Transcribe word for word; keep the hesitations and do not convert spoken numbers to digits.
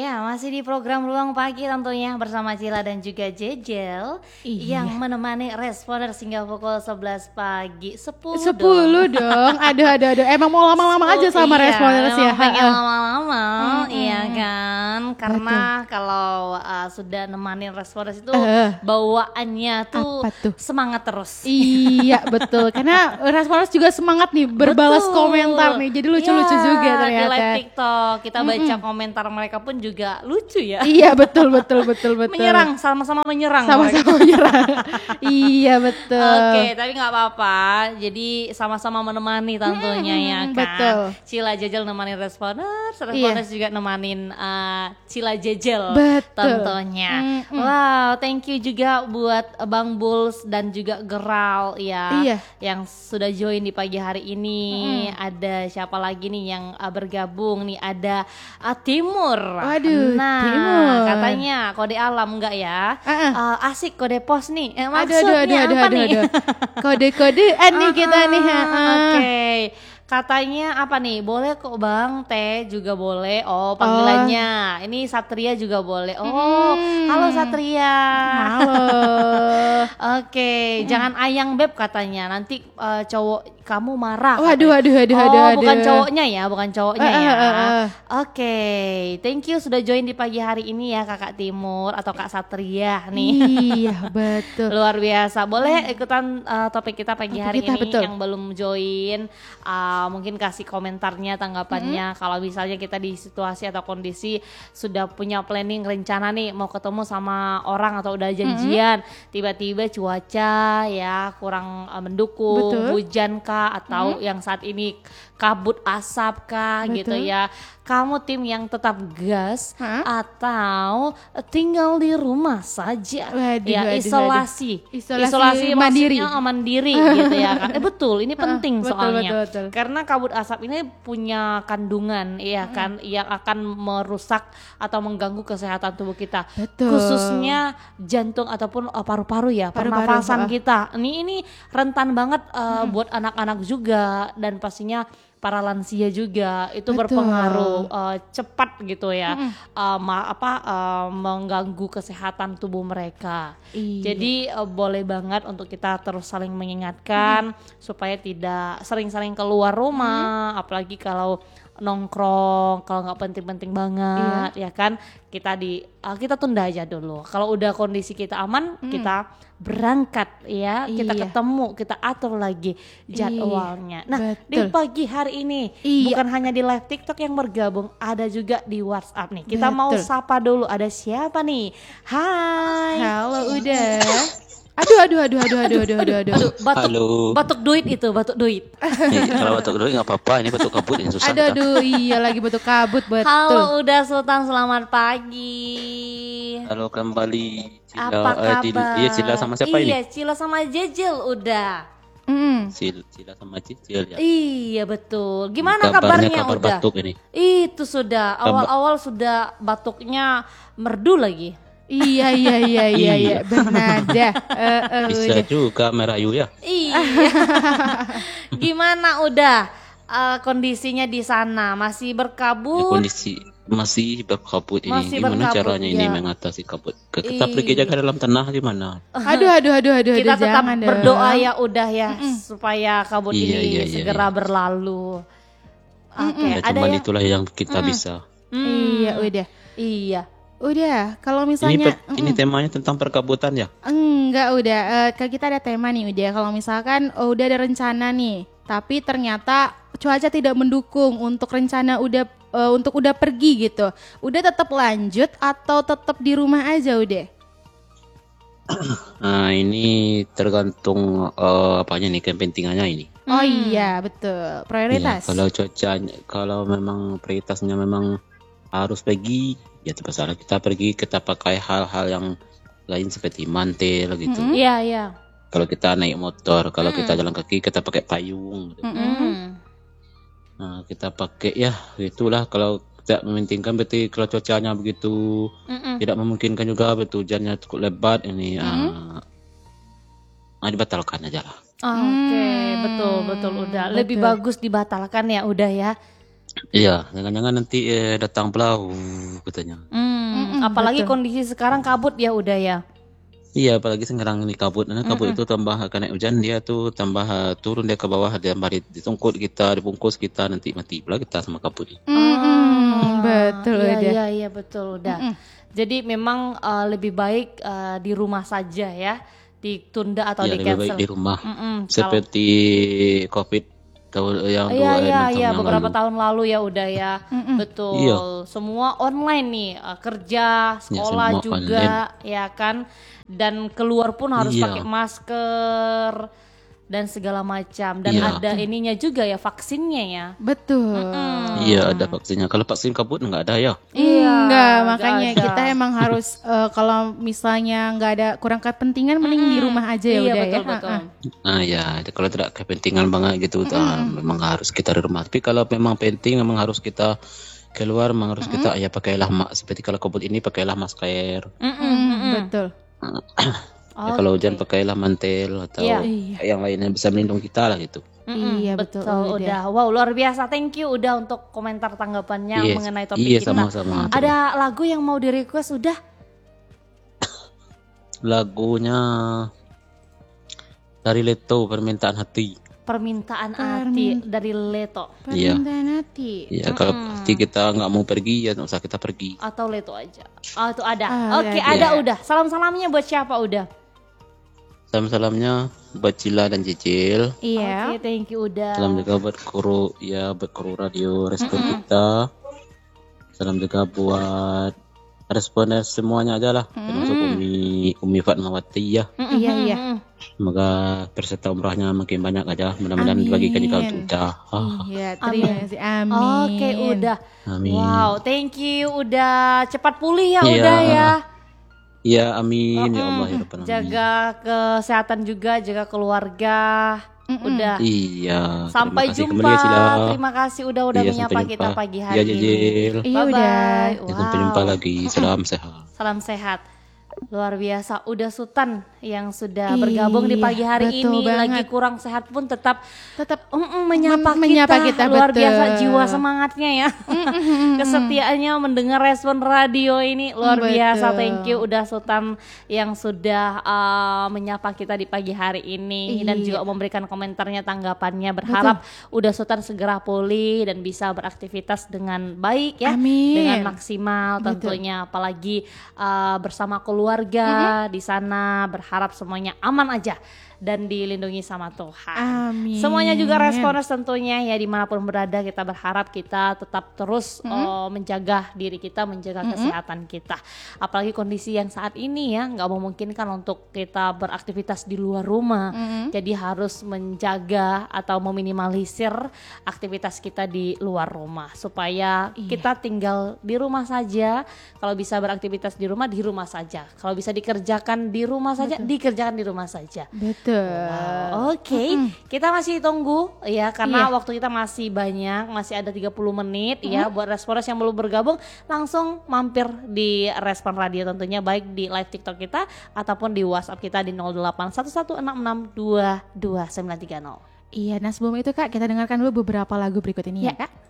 Ya, masih di program Ruang Pagi tentunya bersama Cila dan juga Jejel Iya. yang menemani responer hingga pukul sebelas pagi. sepuluh Sepuluh dong. dong. Aduh, aduh, aduh. Emang mau lama-lama aja sama iya, responers ya. memang pengen Ha-ha. lama-lama, Mm-mm. iya kan? Karena kalau uh, sudah nemanin responers itu Eh. bawaannya tuh, Apa tuh? semangat terus. Iya betul, karena responers juga semangat nih berbalas Betul. komentar nih, jadi lucu-lucu Ya, juga di ternyata. live TikTok kita baca komentar mereka pun juga lucu ya. Iya betul betul betul betul. Menyerang, sama-sama menyerang. mereka. Sama-sama menyerang. Iya betul. Oke, tapi nggak apa-apa. Jadi sama-sama menemani tentunya Hmm, ya kan. betul. Cila Jejel nemanin responers, responers juga nemanin uh, Cila Jejel Betul. tentunya. Mm-mm. Wow, thank you juga buat Bang Bulls dan juga Geral ya, Iya. yang sudah join di pagi hari ini. Ada siapa lagi nih yang uh, bergabung nih? Ada uh, Timur. Waduh, nah, Timur. katanya kode alam enggak ya? Uh-uh. Uh, asik kode pos nih. Eh, Aduh, maksudnya aduh, aduh, apa aduh, nih? aduh. Kode-kodean nih kita nih. Ah, ha-ha. Oke. Katanya apa nih? Boleh kok Bang, Teh juga boleh. Oh, panggilannya. Ini Satria juga boleh. Oh, Hmm. halo Satria. Halo. Oke, jangan ayang beb katanya. Nanti eh, cowok kamu marah. Waduh, katanya. waduh, waduh, oh, waduh, bukan waduh. cowoknya ya, bukan cowoknya Eh, ya. eh, eh, eh. Oke, thank you sudah join di pagi hari ini ya Kakak Timur atau Kak Satria nih. Iya betul. Luar biasa. Boleh ikutan uh, topik kita pagi Topik hari kita, ini betul. yang belum join, uh, mungkin kasih komentarnya, tanggapannya. Kalau misalnya kita di situasi atau kondisi sudah punya planning rencana nih mau ketemu sama orang atau udah janjian, tiba-tiba cuaca ya kurang uh, mendukung, Betul. hujan kah atau yang saat ini kabut asap kah gitu Betul. ya. Kamu tim yang tetap gas Hah? atau tinggal di rumah saja. Waduh, ya waduh, isolasi. waduh. Isolasi mandiri. maksudnya mandiri gitu ya kan. Eh betul, ini penting betul, soalnya. betul, betul. Karena kabut asap ini punya kandungan ya kan yang akan merusak atau mengganggu kesehatan tubuh kita. Betul. Khususnya jantung ataupun uh, paru-paru ya, Paru-paru, pernafasan ha. kita. Ini ini rentan banget uh, buat anak-anak juga dan pastinya para lansia juga itu Betul. berpengaruh uh, cepat gitu ya, uh, ma- apa uh, mengganggu kesehatan tubuh mereka. Iya. Jadi uh, boleh banget untuk kita terus saling mengingatkan supaya tidak sering-sering keluar rumah, apalagi kalau nongkrong, kalau nggak penting-penting banget ya kan, kita di uh, kita tunda aja dulu. Kalau udah kondisi kita aman, kita berangkat ya, kita Iya. ketemu, kita atur lagi jadwalnya. Nah, di betul. pagi hari ini Iya. bukan hanya di live TikTok yang bergabung, ada juga di WhatsApp nih. Kita mau Betul. sapa dulu, ada siapa nih? Hai. Halo udah. Aduh, aduh, aduh, aduh, aduh, aduh, aduh, aduh. Aduh, batuk, Halo. batuk duit itu, batuk duit. Nih, kalau batuk dulu nggak apa-apa, ini batuk kabut ini susah. Aduh, kita. aduh, iya lagi betul kabut betul. Halo, udah Sultan, selamat pagi. Halo kembali. Cila, Apa eh, Cil- kabar? Iya Cila sama siapa iya, ini? Cila sama Jejel udah. Mm. Cil, Cila sama Cicil ya. Iya betul. Gimana Kabarnya kabarnya kabar udah? batuk ini. Itu sudah awal-awal sudah batuknya merdu lagi. Iya, iya, iya, iya, iya, Iya. bernada. Eh, eh, Bisa udah. juga merayu ya. Iya. Gimana udah uh, kondisinya di sana? Masih Ya, berkabut? kondisi masih berkabut ini. Masih Gimana berkabut, caranya ini ya. mengatasi kabut? Ke- Kita Iya. pergi jaga dalam tanah gimana? Aduh, aduh, aduh, aduh, Kita aduh, tetap jangan dong. berdoa ya udah ya supaya kabut Iya, ini iya, iya, segera iya. berlalu. Oke, Ya, ada cuman yang itulah yang kita bisa. Hmm, Iya, udah. Iya. Udah, kalau Ini misalnya per- ini temanya tentang perkabutan ya. enggak udah, eh, ke- kita ada tema nih udah. Kalau misalkan oh, udah ada rencana nih, tapi ternyata cuaca tidak mendukung untuk rencana udah eh, untuk udah pergi gitu. Udah tetap lanjut atau tetap di rumah aja udah? Nah, ini tergantung eh, apanya nih kepentingannya ini. Oh iya, betul. Prioritas. Iya, kalau cuaca, kalau memang prioritasnya memang harus pergi, ya terpaksa kita pergi, kita pakai hal-hal yang lain seperti mantel gitu. Iya, iya. Kalau kita naik motor, kalau kita jalan kaki, kita pakai payung. Gitu. Hmm. Nah, kita pakai ya, itulah kalau tidak memungkinkan berarti kalau cuacanya begitu Mm-mm. tidak memungkinkan juga, betul hujannya cukup lebat ini, ah, ah, dibatalkan aja lah. Oke, Hmm, betul betul udah betul. lebih bagus dibatalkan ya udah ya. Iya, jangan-jangan nanti eh, datang pelau katanya. Hmm, Mm-mm, apalagi betul. kondisi sekarang kabut ya udah ya. Iya, apalagi sekarang ini kabut. Karena kabut Mm-mm. itu tambah kena hujan dia tuh tambah eh, turun dia ke bawah dia mari ditungkut kita, dibungkus kita nanti mati pula kita sama kabut. Mm-mm, betul Iya udah. iya iya betul udah. Jadi memang eh, lebih baik eh, di rumah saja ya, ditunda atau Ya di lebih baik cancel. di rumah. Mm-mm, kalau Seperti COVID tahun yang iya dua eh, iya enam iya tahun yang beberapa lalu. tahun lalu ya udah ya. Iya, Betul. Semua online nih, eh, kerja, ya sekolah semua online. juga ya kan. Dan keluar pun harus pakai Iya, masker dan segala macam dan iya, ada ininya juga ya vaksinnya ya. Betul. iya ada vaksinnya. Kalau vaksin kabut nggak ada ya. Iya, Enggak, nggak makanya ada. kita emang harus eh, kalau misalnya nggak ada kurang kepentingan mending di rumah aja ya Iya udah betul ya. betul. Ha-ha. Nah ya, kalau tidak kepentingan banget gitu, ah, memang harus kita di rumah. Tapi kalau memang penting, memang harus kita keluar, memang harus kita ya pakailah mak seperti kalau kabut ini pakailah masker. Mm, betul. Ya kalau hujan Oke. pakailah mantel atau Iya. yang lainnya bisa melindungi kita lah gitu. Mm-mm, Iya, betul, betul udah. udah. Wow luar biasa. Thank you udah untuk komentar tanggapannya Iya, mengenai topik iya kita. sama-sama. Ada lagu yang mau di request udah? Lagunya dari Leto, Permintaan Hati. Permintaan hati dari Leto Iya. Permintaan hati. Ya kalau pasti kita nggak mau pergi ya nggak usah kita pergi. atau Leto aja. Oh itu ada. Ah, Oke udah, ada ada. udah. Salam-salamnya buat siapa udah? Salam-salamnya buat Cila dan Cicil. Iya. Oke thank you udah. Salam juga buat kru ya buat kru radio respon kita. Salam juga buat responden semuanya aja lah. Termasuk Umi Umi Fatmawati ya. Iya, iya. Semoga peserta umrahnya makin banyak aja. Mudah-mudahan Amin. dibagikan juga untuk kita. Ah, Iya, terima kasih. Amin. Oke udah. amin. Wow thank you udah cepat pulih ya Iya. udah ya. Iya, amin ya Allah ya Rabbal alamin. Jaga kesehatan juga, jaga keluarga. Udah. Iya. Sampai terima kasih jumpa. kembali ya, Sila. Terima kasih udah udah Iya, menyapa sampai kita jumpa. pagi Iya, hari ini. Jejil. Iya, Bye udah. bye. Ya, sampai jumpa lagi. Salam sehat. Salam sehat. Luar biasa. Udah Sultan yang sudah Iya, bergabung di pagi hari betul ini lagi banget. kurang sehat pun tetap Tetap mm-mm, menyapa, Men- menyapa kita. kita, Luar betul. biasa jiwa semangatnya ya. Kesetiaannya mendengar respon radio ini luar Betul. biasa. Thank you udah Sultan yang sudah uh, menyapa kita di pagi hari ini dan Iya. juga memberikan komentarnya, tanggapannya. Berharap udah Sultan segera pulih dan bisa beraktivitas dengan baik ya, Amin. dengan maksimal tentunya, apalagi uh, bersama keluarga di sana. Berharap semuanya aman aja dan dilindungi sama Tuhan. Amin. Semuanya juga responers tentunya ya, dimanapun berada kita berharap kita tetap terus uh, menjaga diri kita, menjaga kesehatan kita. Apalagi kondisi yang saat ini ya nggak memungkinkan untuk kita beraktivitas di luar rumah. Jadi harus menjaga atau meminimalisir aktivitas kita di luar rumah supaya kita tinggal di rumah saja. Kalau bisa beraktivitas di rumah di rumah saja. Kalau bisa dikerjakan di rumah saja, dikerjakan di rumah saja. Betul. Wow, Oke, kita masih tunggu ya karena Iya. waktu kita masih banyak, masih ada tiga puluh menit ya buat responders yang belum bergabung langsung mampir di Respon Radio tentunya, baik di live TikTok kita ataupun di WhatsApp kita di nol delapan satu satu enam enam dua dua sembilan tiga nol. Iya, nah sebelum itu Kak, kita dengarkan dulu beberapa lagu berikut ini ya, Ya. Kak.